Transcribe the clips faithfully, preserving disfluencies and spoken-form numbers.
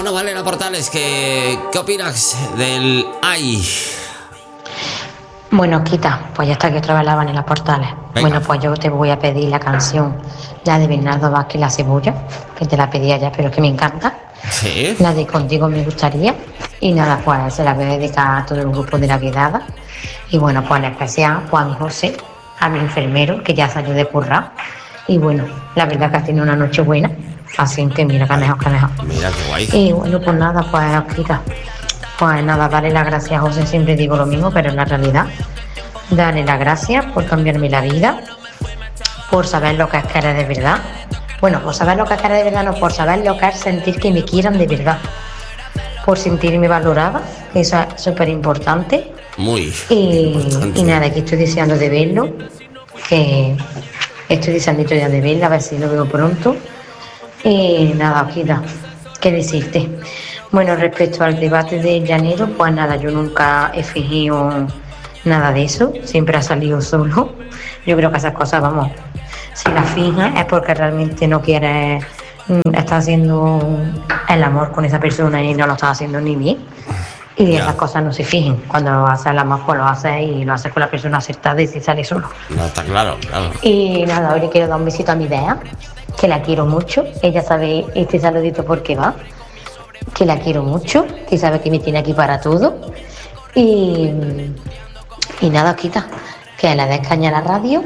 Bueno, Valeria Portales, ¿qué, qué opinas del ay? Bueno, Quita, pues ya está que otra vez la Vanessa Portales. Venga. Bueno, pues yo te voy a pedir la canción, la de Bernardo Vázquez, La Cebolla, que te la pedía ya, pero es que me encanta. Sí. La de Contigo me gustaría. Y nada, pues se la voy a dedicar a todo el grupo de la quedada. Y bueno, pues en especial pues a mi José, a mi enfermero, que ya salió de currar. Y bueno, la verdad que ha tenido una noche buena. Así que mira, canejo, canejo. Mira qué guay. Y bueno, pues nada, pues Quita. Pues nada, darle las gracias a José, siempre digo lo mismo, pero en la realidad, darle las gracias por cambiarme la vida, por saber lo que es querer de verdad. Bueno, por saber lo que es querer de verdad, no, por saber lo que es sentir que me quieran de verdad. Por sentirme valorada, eso es súper importante. Muy Y, importante. y nada, que estoy deseando de verlo, que estoy deseando ya de verla, a ver si lo veo pronto. Y nada, Quita, ¿qué decirte? Bueno, respecto al debate de llanero, pues nada, yo nunca he fingido nada de eso, siempre ha salido solo. Yo creo que esas cosas, vamos, si las finges es porque realmente no quieres mm, estar haciendo el amor con esa persona y no lo estás haciendo ni bien. Y Ya. esas cosas no se fijen. Cuando haces el amor, pues lo haces y lo haces con la persona acertada y si sale solo. No, está claro, claro. Y nada, hoy le quiero dar un besito a mi Bea, que la quiero mucho. Ella sabe este saludito por qué va. Que la quiero mucho, que sabe que me tiene aquí para todo. Y, y nada, Quita, que la des caña a la radio.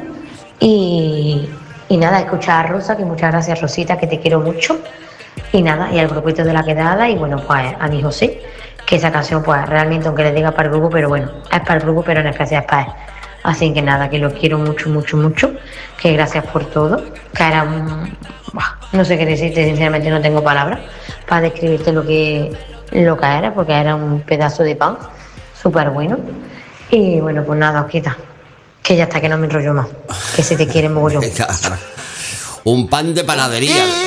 Y, y nada, escuchar a Rosa, que muchas gracias, Rosita, que te quiero mucho. Y nada, y al grupito de la quedada. Y bueno, pues a mi José, que esa canción, pues realmente, aunque le diga para el grupo, pero bueno, es para el grupo, pero en especial es para él. Así que nada, que lo quiero mucho, mucho, mucho. Que gracias por todo. Que era un... Buah, no sé qué decirte, sinceramente no tengo palabras para describirte lo que, lo que era, porque era un pedazo de pan súper bueno. Y bueno, pues nada, os quita. Que ya está, que no me enrollo más. Que se te quiere mogollón. Venga. Un pan de panadería.